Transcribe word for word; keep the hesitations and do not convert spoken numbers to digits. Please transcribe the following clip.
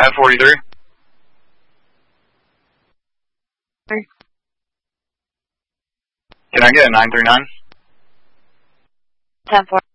At forty-three. Can I get a nine three nine? ten four.